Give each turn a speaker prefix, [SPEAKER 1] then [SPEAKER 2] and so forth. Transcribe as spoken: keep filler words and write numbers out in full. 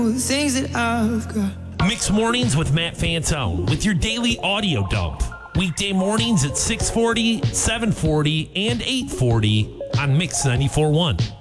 [SPEAKER 1] things that I've got.
[SPEAKER 2] Mix Mornings with Matt Fantone with your daily audio dump. Weekday mornings at six forty, seven forty, and eight forty on Mix ninety-four point one.